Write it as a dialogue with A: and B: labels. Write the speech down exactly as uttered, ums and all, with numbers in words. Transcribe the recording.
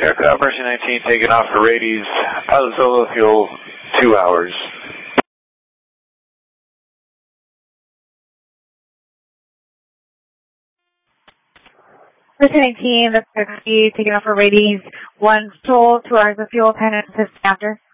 A: Aircraft Mercy nineteen taking off for Radies, out of solo fuel, two hours.
B: Mercy nineteen, that's taking off for Radies, one full, two hours of fuel, ten minutes after.